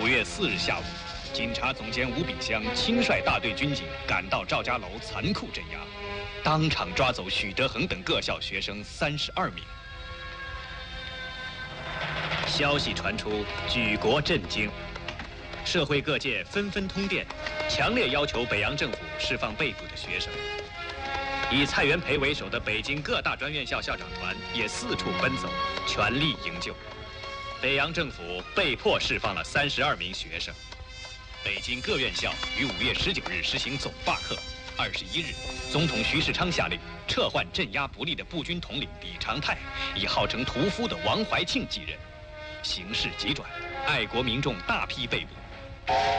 5月4日下午，警察总监吴炳湘亲率大队军警赶到赵家楼，残酷镇压，当场抓走许德恒等各校学生32名。消息传出，举国震惊，社会各界纷纷通电，强烈要求北洋政府释放被捕的学生。以蔡元培为首的北京各大专院校校长团也四处奔走，全力营救。北洋政府被迫释放了32名学生。北京各院校于5月19日实行总罢课。21日，总统徐世昌下令撤换镇压不力的步军统领李长泰，以号称屠夫的王怀庆继任。形势急转，爱国民众大批被捕。